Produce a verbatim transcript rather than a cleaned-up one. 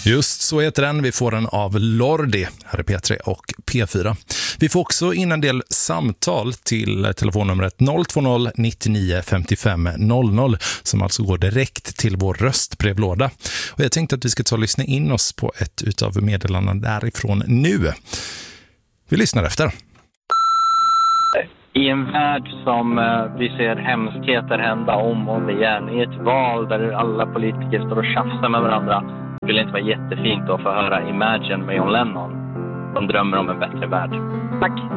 Just så heter den. Vi får den av Lordi här i P tre och P fyra. Vi får också in en del samtal till telefonnumret noll två noll nittionio femtiofem noll noll som alltså går direkt till vår röstbrevlåda. Och jag tänkte att vi ska ta och lyssna in oss på ett utav meddelandena därifrån nu. Vi lyssnar efter. I en värld som eh, vi ser hemskheter hända om och om igen, i ett val där alla politiker står och tjafsar med varandra, skulle det inte vara jättefint att få höra Imagine med John Lennon. De drömmer om en bättre värld. Tack!